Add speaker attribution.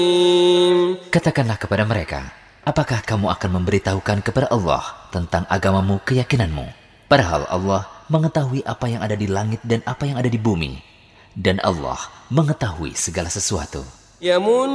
Speaker 1: Katakanlah kepada mereka, apakah kamu akan memberitahukan kepada Allah tentang agamamu, keyakinanmu? Padahal Allah mengetahui apa yang ada di langit dan apa yang ada di bumi. Dan Allah mengetahui segala sesuatu.